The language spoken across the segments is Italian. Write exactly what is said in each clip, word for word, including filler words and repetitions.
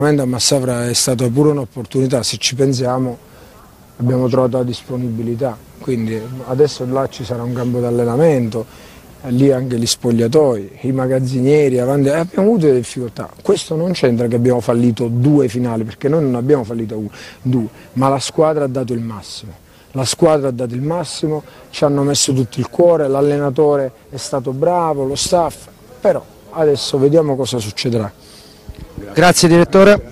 A Massafra è stata pure un'opportunità, se ci pensiamo abbiamo trovato la disponibilità, quindi adesso là ci sarà un campo d'allenamento, lì anche gli spogliatoi, i magazzinieri, avanti, abbiamo avuto delle difficoltà. Questo non c'entra che abbiamo fallito due finali, perché noi non abbiamo fallito uno, due, ma la squadra ha dato il massimo. La squadra ha dato il massimo, ci hanno messo tutto il cuore, l'allenatore è stato bravo, lo staff, però adesso vediamo cosa succederà. Grazie, Grazie direttore.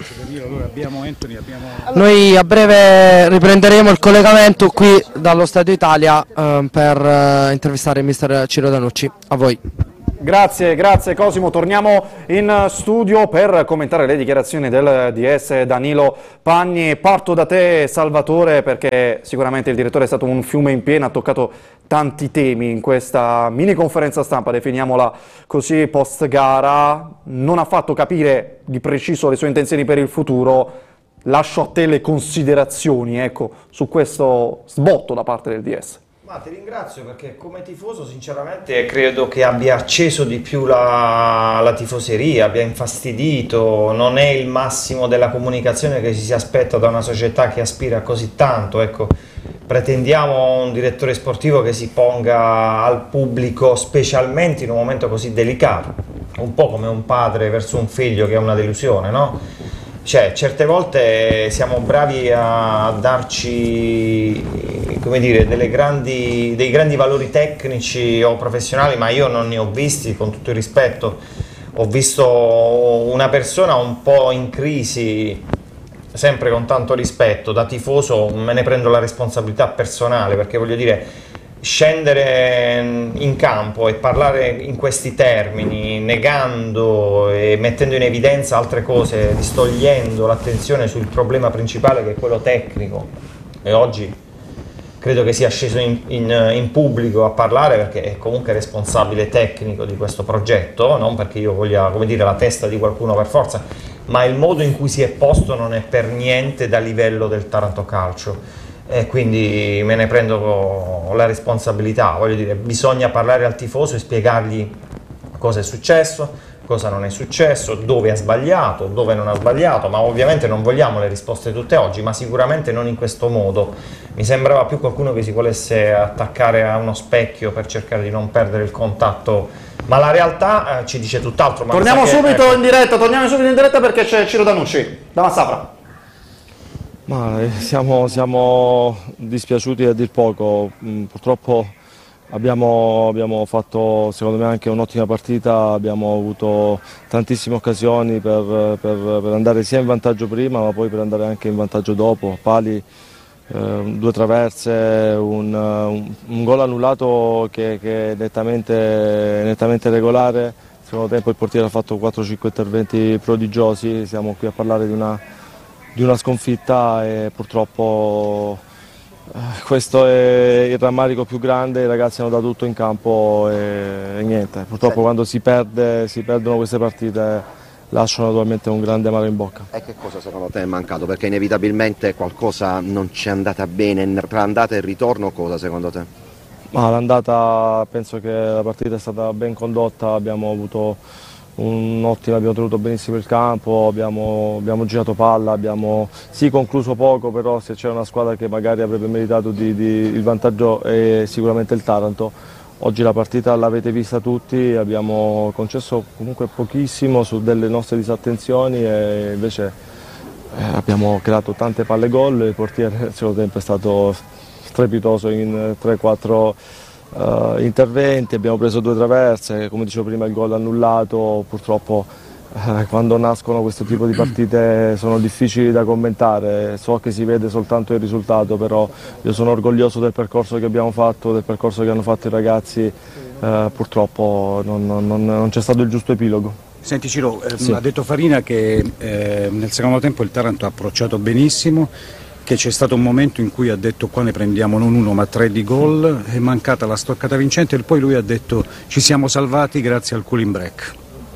Noi a breve riprenderemo il collegamento qui dallo Stadio Italia eh, per eh, intervistare il mister Ciro Danucci. A voi. Grazie, grazie Cosimo. Torniamo in studio per commentare le dichiarazioni del D S Danilo Pagni. Parto da te Salvatore, perché sicuramente il direttore è stato un fiume in piena, ha toccato tanti temi in questa mini conferenza stampa, definiamola così, post gara. Non ha fatto capire di preciso le sue intenzioni per il futuro. Lascio a te le considerazioni, ecco, su questo sbotto da parte del D S. Ma ti ringrazio, perché come tifoso sinceramente credo che abbia acceso di più la, la tifoseria, abbia infastidito, non è il massimo della comunicazione che ci si aspetta da una società che aspira a così tanto, ecco. Pretendiamo un direttore sportivo che si ponga al pubblico, specialmente in un momento così delicato, un po' come un padre verso un figlio che è una delusione, no? Cioè, certe volte siamo bravi a darci, come dire, delle grandi, dei grandi valori tecnici o professionali, ma io non ne ho visti, con tutto il rispetto. Ho visto una persona un po' in crisi, sempre con tanto rispetto, da tifoso me ne prendo la responsabilità personale, perché voglio dire, scendere in campo e parlare in questi termini, negando e mettendo in evidenza altre cose, distogliendo l'attenzione sul problema principale che è quello tecnico, e oggi credo che sia sceso in, in, in pubblico a parlare perché è comunque responsabile tecnico di questo progetto, non perché io voglia, come dire, la testa di qualcuno per forza, ma il modo in cui si è posto non è per niente da livello del Taranto Calcio. E quindi me ne prendo la responsabilità, voglio dire, bisogna parlare al tifoso e spiegargli cosa è successo, cosa non è successo, dove ha sbagliato, dove non ha sbagliato, ma ovviamente non vogliamo le risposte tutte oggi, ma sicuramente non in questo modo. Mi sembrava più qualcuno che si volesse attaccare a uno specchio per cercare di non perdere il contatto, ma la realtà eh, ci dice tutt'altro. Torniamo che, subito ecco. in diretta, torniamo subito in diretta perché c'è Ciro Danucci da Massafra. Ma siamo, siamo dispiaciuti a dir poco, purtroppo abbiamo, abbiamo fatto secondo me anche un'ottima partita, abbiamo avuto tantissime occasioni per, per, per andare sia in vantaggio prima ma poi per andare anche in vantaggio dopo, pali, eh, due traverse, un, un, un gol annullato che, che è nettamente, nettamente regolare. Nel secondo tempo il portiere ha fatto quattro cinque interventi prodigiosi, siamo qui a parlare di una di una sconfitta e purtroppo eh, questo è il rammarico più grande, i ragazzi hanno dato tutto in campo e, e niente, purtroppo sì. Quando si perde, si perdono queste partite lasciano naturalmente un grande amaro in bocca. E che cosa secondo te è mancato? Perché inevitabilmente qualcosa non ci è andata bene, tra andata e ritorno cosa secondo te? Ma l'andata penso che la partita è stata ben condotta, abbiamo avuto un'ottima, abbiamo tenuto benissimo il campo, abbiamo, abbiamo girato palla, abbiamo sì concluso poco, però se c'era una squadra che magari avrebbe meritato di, di, il vantaggio è sicuramente il Taranto. Oggi la partita l'avete vista tutti, abbiamo concesso comunque pochissimo su delle nostre disattenzioni e invece eh, abbiamo creato tante palle gol, il portiere nel secondo tempo è stato strepitoso in tre quattro Uh, interventi, abbiamo preso due traverse, come dicevo prima il gol annullato, purtroppo uh, quando nascono questo tipo di partite sono difficili da commentare, so che si vede soltanto il risultato, però io sono orgoglioso del percorso che abbiamo fatto, del percorso che hanno fatto i ragazzi, uh, purtroppo non, non, non c'è stato il giusto epilogo. Senti Ciro, eh, sì. ha detto Farina che eh, nel secondo tempo il Taranto ha approcciato benissimo, che c'è stato un momento in cui ha detto qua ne prendiamo non uno ma tre di gol, è mancata la stoccata vincente e poi lui ha detto ci siamo salvati grazie al cooling break.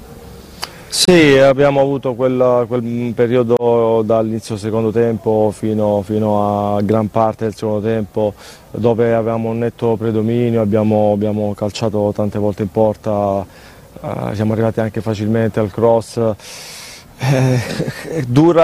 Sì, abbiamo avuto quel, quel periodo dall'inizio secondo tempo fino, fino a gran parte del secondo tempo dove avevamo un netto predominio, abbiamo, abbiamo calciato tante volte in porta, eh, siamo arrivati anche facilmente al cross. Eh, dura